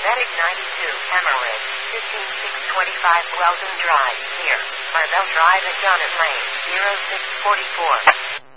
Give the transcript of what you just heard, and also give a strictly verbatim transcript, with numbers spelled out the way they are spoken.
Medic ninety-two, Hemorrhage, fifteen six twenty-five Weldon Drive, near Marvell Drive at Jonnet Lane, zero six four four.